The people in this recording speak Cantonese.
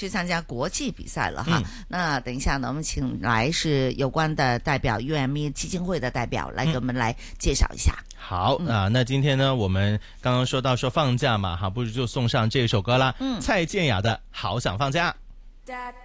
去參加國際比賽了哈。那等一下呢，我們請來是有關的代表 UME 基金會的代表來給我們來介紹一下。 好啊，那今天呢，我們剛剛說到說放假嘛，哈，不如就送上這首歌啦，蔡健雅的《好想放假》。